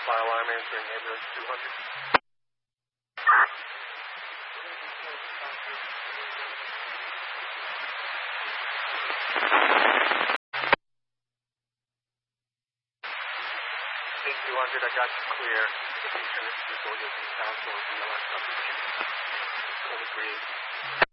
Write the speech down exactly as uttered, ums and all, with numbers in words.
Fire alarm answering ambulance two hundred. two hundred, I got you clear. The patient is going to be counsel, B L S W. Over three.